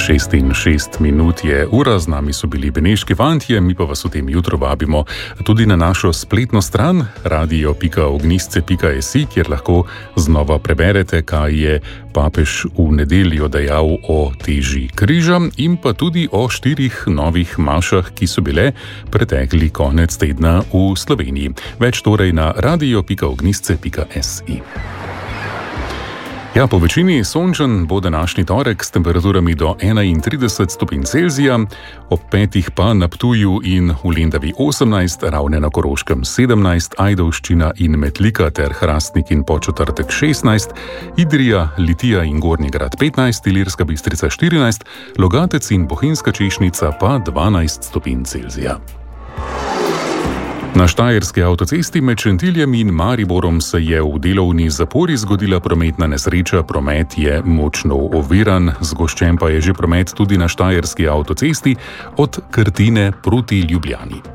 6:06 je ura, z nami so bili beneški fantje, mi pa vas v tem jutru vabimo tudi na našo spletno stran radio.ognisce.si, kjer lahko znova preberete, kaj je papež v nedeljo dejal o teži križa in pa tudi o 4 novih mašah, ki so bile pretekli konec tedna v Sloveniji. Več torej na radio.ognisce.si. Ja, po večini sončen bo današnji torek s temperaturami do 31 stopinj Celzija, ob 5 pa na Ptuju in v Lendavi 18, Ravne na Koroškem 17, Ajdovščina in Metlika ter Hrastnik in Podčetrtek 16, Idrija, Litija in Gornji Grad 15, Ilirska Bistrica 14, Logatec in Bohinjska Češnica pa 12 stopinj Celzija. Na štajerski avtocesti med Šentiljem in Mariborom se je v delovni zapori zgodila prometna nesreča, promet je močno oviran, zgoščen pa je že promet tudi na štajerski avtocesti od Krtine proti Ljubljani.